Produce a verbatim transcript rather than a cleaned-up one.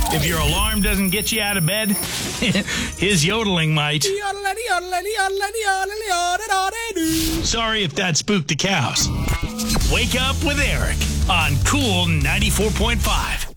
If your alarm doesn't get you out of bed, his yodeling might. Sorry if that spooked the cows. Wake up with Eric on Cool ninety-four point five.